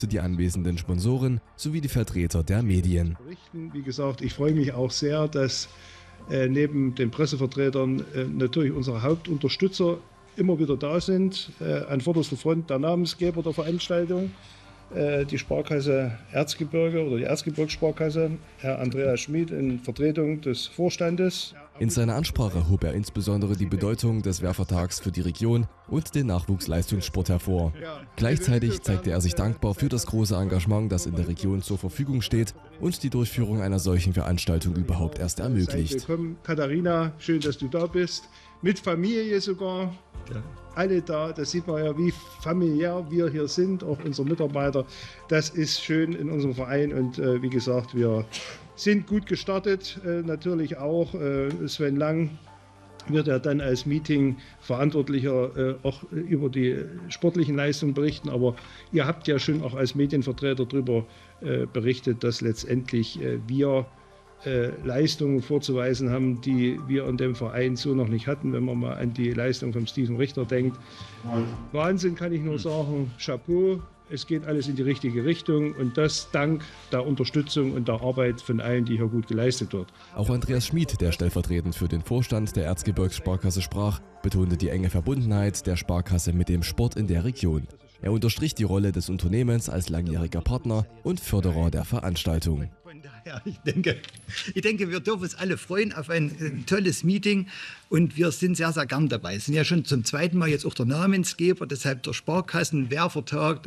die anwesenden Sponsoren sowie die Vertreter der Medien. Wie gesagt, ich freue mich auch sehr, dass neben den Pressevertretern natürlich unsere Hauptunterstützer immer wieder da sind, an vorderster Front der Namensgeber der Veranstaltung, die Sparkasse Erzgebirge oder die Erzgebirgssparkasse, Herr Andreas Schmid in Vertretung des Vorstandes. In seiner Ansprache hob er insbesondere die Bedeutung des Werfertags für die Region und den Nachwuchsleistungssport hervor. Gleichzeitig zeigte er sich dankbar für das große Engagement, das in der Region zur Verfügung steht und die Durchführung einer solchen Veranstaltung überhaupt erst ermöglicht. Willkommen, Katharina, schön, dass du da bist. Mit Familie sogar. Ja. Alle da, das sieht man ja, wie familiär wir hier sind, auch unsere Mitarbeiter. Das ist schön in unserem Verein und wie gesagt, wir sind gut gestartet. Natürlich auch Sven Lang wird ja dann als Meeting-Verantwortlicher auch über die sportlichen Leistungen berichten. Aber ihr habt ja schon auch als Medienvertreter darüber berichtet, dass letztendlich wir Leistungen vorzuweisen haben, die wir in dem Verein so noch nicht hatten, wenn man mal an die Leistung von Steven Richter denkt. Wahnsinn, kann ich nur sagen, Chapeau, es geht alles in die richtige Richtung und das dank der Unterstützung und der Arbeit von allen, die hier gut geleistet wird. Auch Andreas Schmid, der stellvertretend für den Vorstand der Erzgebirgssparkasse sprach, betonte die enge Verbundenheit der Sparkasse mit dem Sport in der Region. Er unterstrich die Rolle des Unternehmens als langjähriger Partner und Förderer der Veranstaltung. Ja, ich denke, wir dürfen uns alle freuen auf ein tolles Meeting und wir sind sehr, sehr gern dabei. Es sind ja schon zum zweiten Mal jetzt auch der Namensgeber, deshalb der Sparkassenwerfertag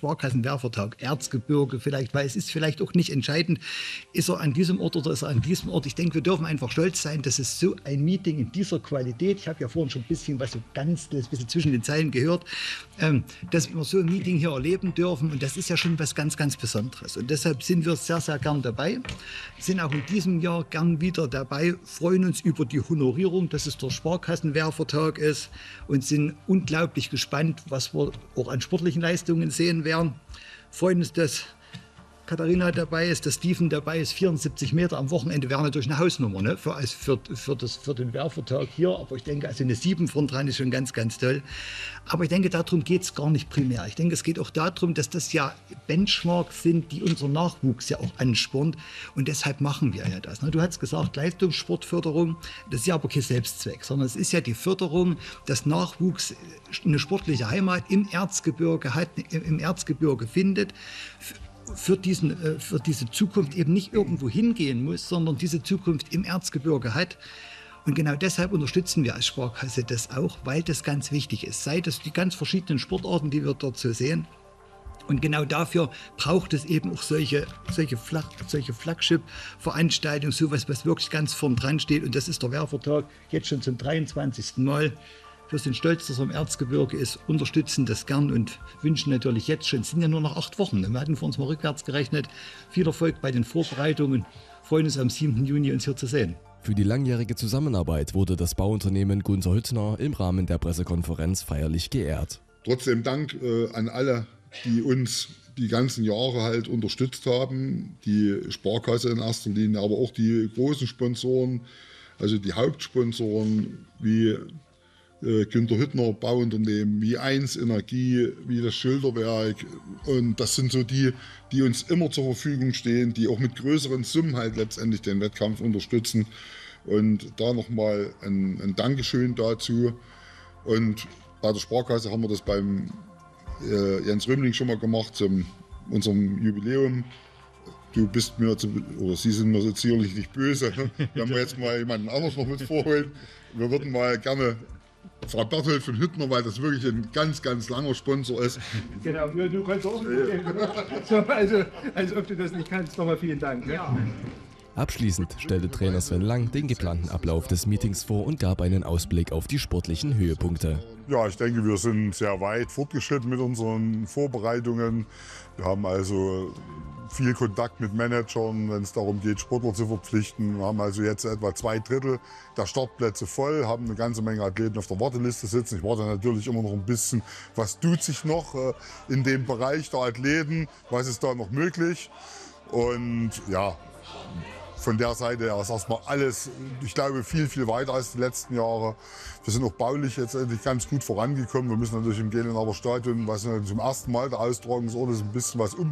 Erzgebirge vielleicht, weil es ist vielleicht auch nicht entscheidend, ist er an diesem Ort oder ist er an diesem Ort. Ich denke, wir dürfen einfach stolz sein, dass es so ein Meeting in dieser Qualität, ich habe ja vorhin schon ein bisschen was so ganz ein bisschen zwischen den Zeilen gehört, dass wir so ein Meeting hier erleben dürfen und das ist ja schon was ganz, ganz Besonderes und deshalb sind wir sehr, sehr gern dabei. Sind auch in diesem Jahr gern wieder dabei, freuen uns über die Honorierung, dass es der Sparkassenwerfertag ist und sind unglaublich gespannt, was wir auch an sportlichen Leistungen sehen werden. Freuen uns, dass Katharina dabei ist, dass Steven dabei ist, 74 Meter am Wochenende wäre natürlich eine Hausnummer, ne? für den Werfertag hier, aber ich denke, also eine 7 von dran ist schon ganz, ganz toll. Aber ich denke, darum geht es gar nicht primär. Ich denke, es geht auch darum, dass das ja Benchmarks sind, die unser Nachwuchs ja auch anspornt und deshalb machen wir ja das. Ne? Du hast gesagt, Leistungssportförderung, das ist ja aber kein Selbstzweck, sondern es ist ja die Förderung, dass Nachwuchs eine sportliche Heimat im Erzgebirge hat, im Erzgebirge findet, für diese Zukunft eben nicht irgendwo hingehen muss, sondern diese Zukunft im Erzgebirge hat. Und genau deshalb unterstützen wir als Sparkasse das auch, weil das ganz wichtig ist. Sei das die ganz verschiedenen Sportarten, die wir dort so sehen. Und genau dafür braucht es eben auch solche Flagship-Veranstaltungen, sowas, was wirklich ganz vorn dran steht. Und das ist der Werfertag, jetzt schon zum 23. Mal. Wir sind stolz, dass er im Erzgebirge ist, unterstützen das gern und wünschen natürlich jetzt schon, es sind ja nur noch 8 Wochen, wir hatten vor uns mal rückwärts gerechnet, viel Erfolg bei den Vorbereitungen, freuen uns am 7. Juni uns hier zu sehen. Für die langjährige Zusammenarbeit wurde das Bauunternehmen Gunter Hüttner im Rahmen der Pressekonferenz feierlich geehrt. Trotzdem Dank an alle, die uns die ganzen Jahre halt unterstützt haben, die Sparkasse in erster Linie, aber auch die großen Sponsoren, also die Hauptsponsoren wie Gunter Hüttner, Bauunternehmen, wie 1 Energie, wie das Schilderwerk. Und das sind so die uns immer zur Verfügung stehen, die auch mit größeren Summen halt letztendlich den Wettkampf unterstützen. Und da nochmal ein Dankeschön dazu. Und bei der Sparkasse haben wir das beim Jens Römling schon mal gemacht, zum unserem Jubiläum. Du bist mir, oder Sie sind mir jetzt sicherlich nicht böse, wenn wir jetzt mal jemanden anders noch mit vorholen. Wir würden mal gerne Frau Berthold von Hüttner, weil das wirklich ein ganz, ganz langer Sponsor ist. Genau, du kannst auch so, also, als ob du das nicht kannst, nochmal vielen Dank. Ne? Ja. Abschließend stellte Trainer Sven Lang den geplanten Ablauf des Meetings vor und gab einen Ausblick auf die sportlichen Höhepunkte. Ja, ich denke, wir sind sehr weit fortgeschritten mit unseren Vorbereitungen. Wir haben also viel Kontakt mit Managern, wenn es darum geht, Sportler zu verpflichten. Wir haben also jetzt etwa 2/3 der Startplätze voll, haben eine ganze Menge Athleten auf der Warteliste sitzen. Ich warte natürlich immer noch ein bisschen, was tut sich noch in dem Bereich der Athleten, was ist da noch möglich. Und ja, von der Seite aus erstmal alles, ich glaube, viel, viel weiter als die letzten Jahre. Wir sind auch baulich jetzt endlich ganz gut vorangekommen. Wir müssen natürlich im Gelenauer Stadion, was zum ersten Mal der Austragungsort ist, ein bisschen was